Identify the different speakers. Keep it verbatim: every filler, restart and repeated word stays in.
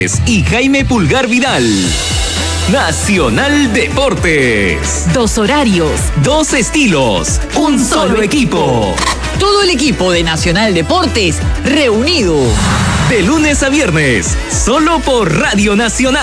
Speaker 1: y Jaime Pulgar Vidal. Nacional Deportes.
Speaker 2: Dos horarios,
Speaker 1: dos estilos, un solo equipo.
Speaker 2: Todo el equipo de Nacional Deportes reunido.
Speaker 1: De lunes a viernes, solo por Radio Nacional.